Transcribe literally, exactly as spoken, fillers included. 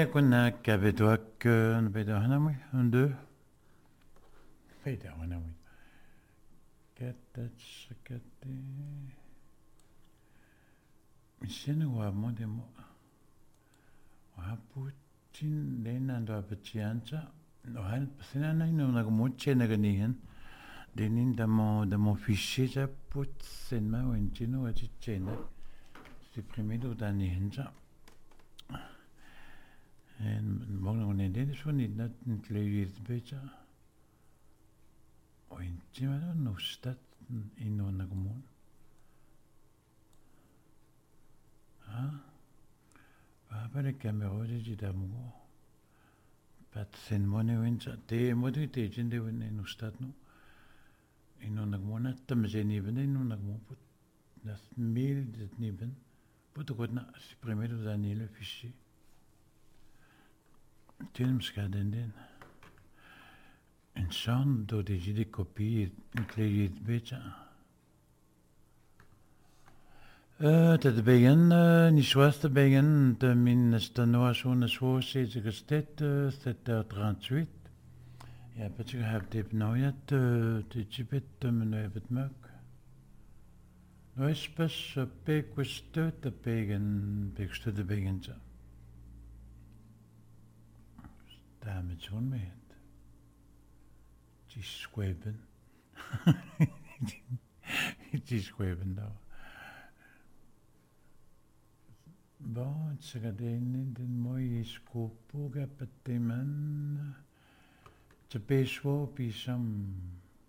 كنا كبدوك نبدأ هنا مي هندو بيدا هنا مي كتش كتي مشينا ومودي مو وهابوتين لينا ندو بتشيانتا وهل بسنا نينو نغموتشي نغنيهن دينين دمو دمو fichier جا بوت سينما وينتينو وجيتشينا supprimer دانيهنجا En morgen on est déjà sur une note une clé U S B ça. Och inte med den nostat i någon gång. Ja. Vad var det kamera det där mo? Pat sen money winsa. Det måste det inte det var nostat nu. I någon gång att de sen even i någon gång på das mail det niben. På det går na supprimer det där le fichier. Filmskaden en sån då det är det kopier en klejt beta. Eh det begen ni schwaste begen de min stanovation så så gestet sept trente-huit. Ja, bet jag har det nöjet det chipet men jag vet mök. Nu är spes pe questet de begen bekstet de begen så. Damit schon mit. Die schweben. Die schweben da. Bon, c'est den den moi scopo gapateman. Te peswo pisam.